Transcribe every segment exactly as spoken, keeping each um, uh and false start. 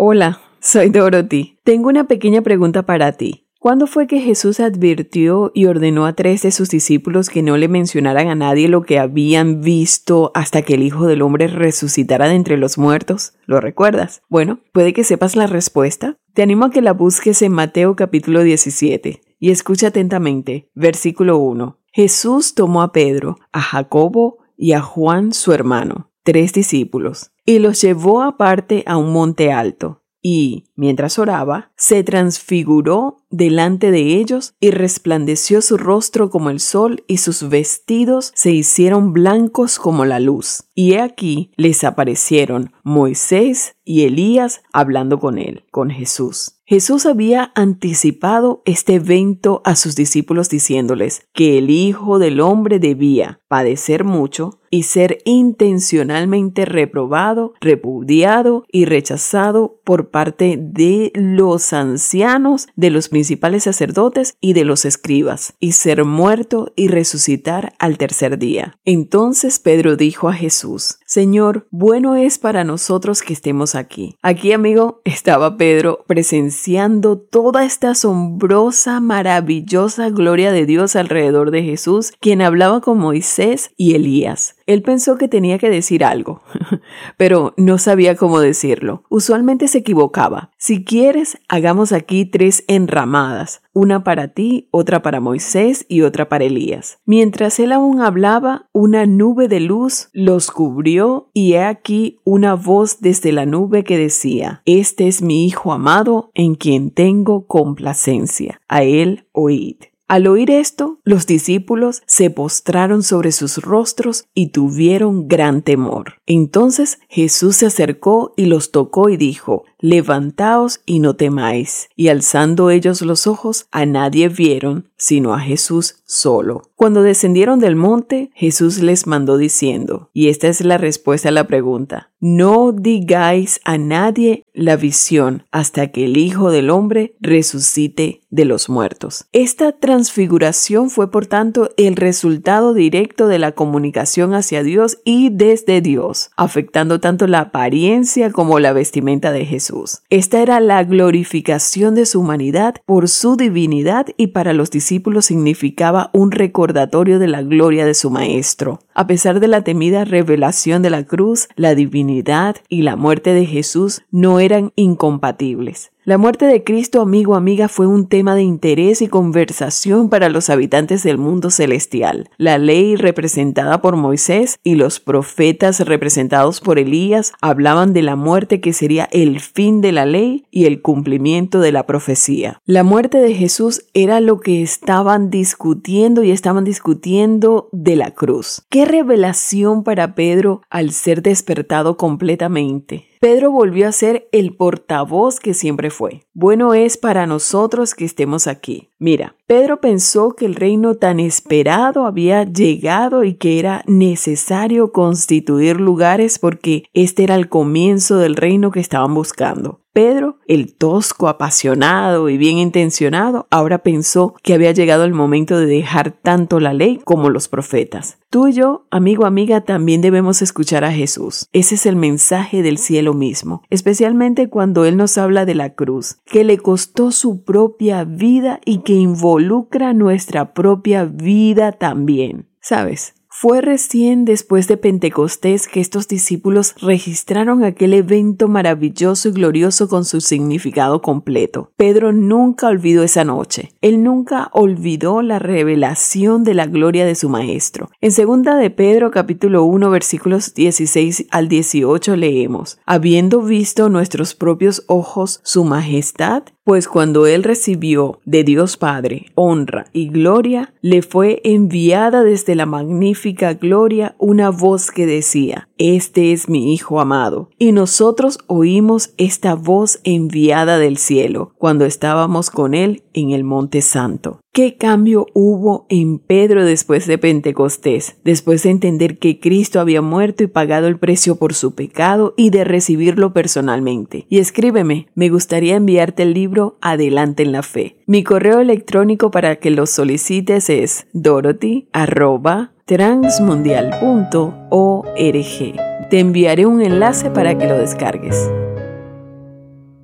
Hola, soy Dorothy. Tengo una pequeña pregunta para ti. ¿Cuándo fue que Jesús advirtió y ordenó a tres de sus discípulos que no le mencionaran a nadie lo que habían visto hasta que el Hijo del Hombre resucitara de entre los muertos? ¿Lo recuerdas? Bueno, puede que sepas la respuesta. Te animo a que la busques en Mateo capítulo diecisiete y escucha atentamente. Versículo uno. Jesús tomó a Pedro, a Jacobo y a Juan su hermano, tres discípulos, y los llevó aparte a un monte alto. Y, mientras oraba, se transfiguró delante de ellos y resplandeció su rostro como el sol y sus vestidos se hicieron blancos como la luz. Y he aquí les aparecieron Moisés y Elías hablando con él, con Jesús. Jesús había anticipado este evento a sus discípulos diciéndoles que el Hijo del Hombre debía padecer mucho y ser intencionalmente reprobado, repudiado y rechazado por parte de los ancianos, de los principales sacerdotes y de los escribas, y ser muerto y resucitar al tercer día. Entonces Pedro dijo a Jesús: Señor, bueno es para nosotros que estemos aquí. Aquí, amigo, estaba Pedro presenciando toda esta asombrosa, maravillosa gloria de Dios alrededor de Jesús, quien hablaba con Moisés y Elías. Él pensó que tenía que decir algo, pero no sabía cómo decirlo. Usualmente se equivocaba. Si quieres, hagamos aquí tres enramadas, una para ti, otra para Moisés y otra para Elías. Mientras él aún hablaba, una nube de luz los cubrió y he aquí una voz desde la nube que decía: Este es mi Hijo amado, en quien tengo complacencia. A él oíd. Al oír esto, los discípulos se postraron sobre sus rostros y tuvieron gran temor. Entonces Jesús se acercó y los tocó y dijo: Levantaos y no temáis. Y alzando ellos los ojos, a nadie vieron, sino a Jesús solo. Cuando descendieron del monte, Jesús les mandó diciendo, y esta es la respuesta a la pregunta: no digáis a nadie la visión hasta que el Hijo del Hombre resucite de los muertos. Esta transfiguración fue, por tanto, el resultado directo de la comunicación hacia Dios y desde Dios, afectando tanto la apariencia como la vestimenta de Jesús. Esta era la glorificación de su humanidad por su divinidad y para los discípulos significaba un recordatorio de la gloria de su Maestro. A pesar de la temida revelación de la cruz, la divinidad y la muerte de Jesús no eran incompatibles. La muerte de Cristo, amigo, amiga, fue un tema de interés y conversación para los habitantes del mundo celestial. La ley representada por Moisés y los profetas representados por Elías hablaban de la muerte que sería el fin de la ley y el cumplimiento de la profecía. La muerte de Jesús era lo que estaban discutiendo y estaban discutiendo de la cruz. ¡Qué revelación para Pedro al ser despertado completamente! Pedro volvió a ser el portavoz que siempre fue. Bueno es para nosotros que estemos aquí. Mira, Pedro pensó que el reino tan esperado había llegado y que era necesario constituir lugares porque este era el comienzo del reino que estaban buscando. Pedro, el tosco, apasionado y bien intencionado, ahora pensó que había llegado el momento de dejar tanto la ley como los profetas. Tú y yo, amigo, amiga, también debemos escuchar a Jesús. Ese es el mensaje del cielo mismo, especialmente cuando Él nos habla de la cruz, que le costó su propia vida y que involucra nuestra propia vida también. ¿Sabes? Fue recién después de Pentecostés que estos discípulos registraron aquel evento maravilloso y glorioso con su significado completo. Pedro nunca olvidó esa noche. Él nunca olvidó la revelación de la gloria de su Maestro. En segunda de Pedro, capítulo uno, versículos dieciséis al dieciocho, leemos: habiendo visto nuestros propios ojos su majestad, pues cuando él recibió de Dios Padre honra y gloria, le fue enviada desde la magnífica gloria una voz que decía: Este es mi Hijo amado. Y nosotros oímos esta voz enviada del cielo cuando estábamos con él en el Monte Santo. ¿Qué cambio hubo en Pedro después de Pentecostés? Después de entender que Cristo había muerto y pagado el precio por su pecado y de recibirlo personalmente. Y escríbeme, me gustaría enviarte el libro Adelante en la Fe. Mi correo electrónico para que lo solicites es dorothy arroba transmundial punto org. Te enviaré un enlace para que lo descargues.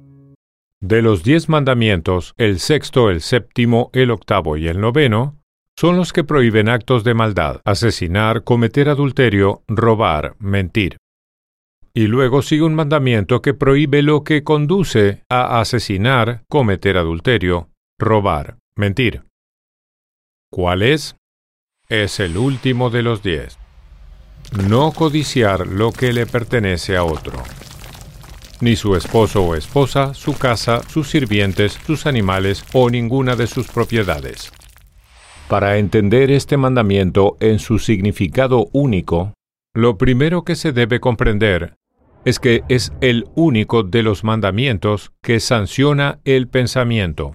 De los diez mandamientos, el sexto, el séptimo, el octavo y el noveno son los que prohíben actos de maldad: asesinar, cometer adulterio, robar, mentir. Y luego sigue un mandamiento que prohíbe lo que conduce a asesinar, cometer adulterio, robar, mentir. ¿Cuál es? Es el último de los diez. No codiciar lo que le pertenece a otro. Ni su esposo o esposa, su casa, sus sirvientes, sus animales o ninguna de sus propiedades. Para entender este mandamiento en su significado único, lo primero que se debe comprender es que es el único de los mandamientos que sanciona el pensamiento.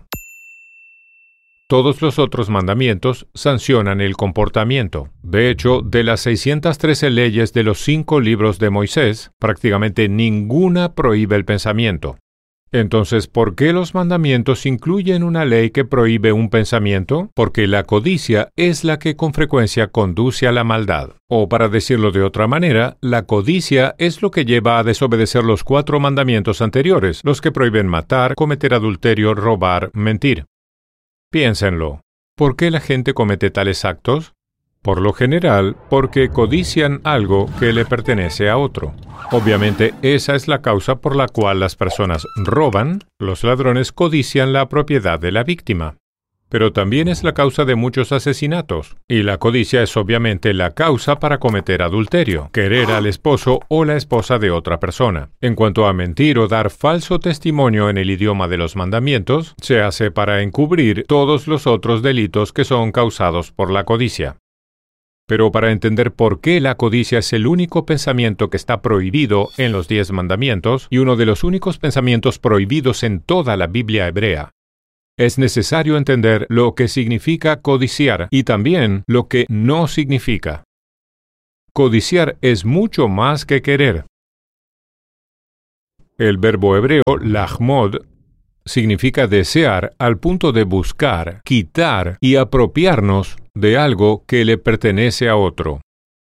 Todos los otros mandamientos sancionan el comportamiento. De hecho, de las seiscientas trece leyes de los cinco libros de Moisés, prácticamente ninguna prohíbe el pensamiento. Entonces, ¿por qué los mandamientos incluyen una ley que prohíbe un pensamiento? Porque la codicia es la que con frecuencia conduce a la maldad. O para decirlo de otra manera, la codicia es lo que lleva a desobedecer los cuatro mandamientos anteriores, los que prohíben matar, cometer adulterio, robar, mentir. Piénsenlo. ¿Por qué la gente comete tales actos? Por lo general, porque codician algo que le pertenece a otro. Obviamente, esa es la causa por la cual las personas roban. Los ladrones codician la propiedad de la víctima. Pero también es la causa de muchos asesinatos. Y la codicia es obviamente la causa para cometer adulterio, querer al esposo o la esposa de otra persona. En cuanto a mentir o dar falso testimonio en el idioma de los mandamientos, se hace para encubrir todos los otros delitos que son causados por la codicia. Pero para entender por qué la codicia es el único pensamiento que está prohibido en los diez mandamientos y uno de los únicos pensamientos prohibidos en toda la Biblia hebrea, es necesario entender lo que significa codiciar y también lo que no significa. Codiciar es mucho más que querer. El verbo hebreo lachmod significa desear al punto de buscar, quitar y apropiarnos de algo que le pertenece a otro.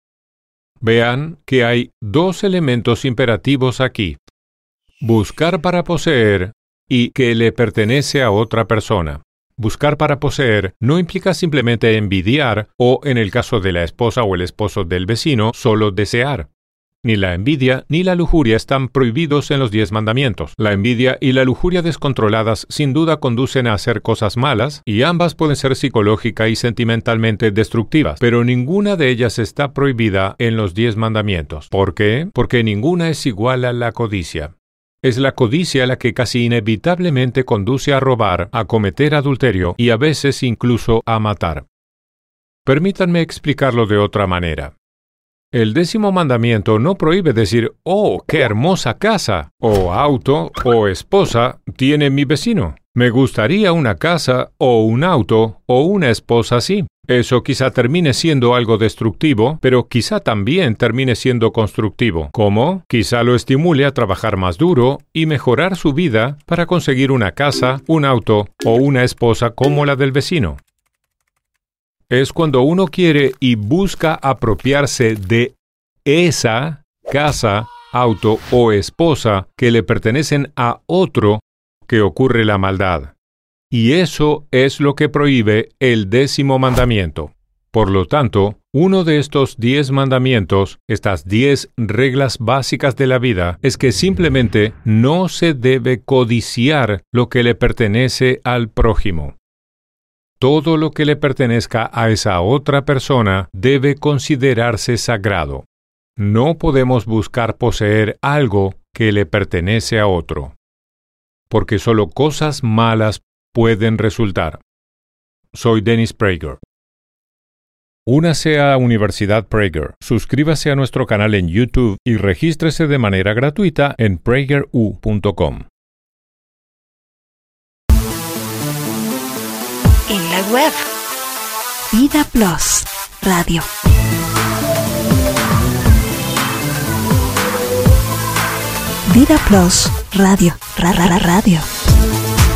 Vean que hay dos elementos imperativos aquí: buscar para poseer y que le pertenece a otra persona. Buscar para poseer no implica simplemente envidiar o, en el caso de la esposa o el esposo del vecino, solo desear. Ni la envidia ni la lujuria están prohibidos en los diez mandamientos. La envidia y la lujuria descontroladas sin duda conducen a hacer cosas malas, y ambas pueden ser psicológica y sentimentalmente destructivas, pero ninguna de ellas está prohibida en los diez mandamientos. ¿Por qué? Porque ninguna es igual a la codicia. Es la codicia la que casi inevitablemente conduce a robar, a cometer adulterio y a veces incluso a matar. Permítanme explicarlo de otra manera. El décimo mandamiento no prohíbe decir, «Oh, qué hermosa casa», o auto, o esposa tiene mi vecino. Me gustaría una casa, o un auto, o una esposa así. Eso quizá termine siendo algo destructivo, pero quizá también termine siendo constructivo. ¿Cómo? Quizá lo estimule a trabajar más duro y mejorar su vida para conseguir una casa, un auto, o una esposa como la del vecino. Es cuando uno quiere y busca apropiarse de esa casa, auto o esposa que le pertenecen a otro que ocurre la maldad. Y eso es lo que prohíbe el décimo mandamiento. Por lo tanto, uno de estos diez mandamientos, estas diez reglas básicas de la vida, es que simplemente no se debe codiciar lo que le pertenece al prójimo. Todo lo que le pertenezca a esa otra persona debe considerarse sagrado. No podemos buscar poseer algo que le pertenece a otro, porque solo cosas malas pueden resultar. Soy Dennis Prager. Únase a Universidad Prager, suscríbase a nuestro canal en YouTube y regístrese de manera gratuita en prager u punto com. En la web Vida Plus Radio. Vida Plus Radio. Ra, ra, ra, radio.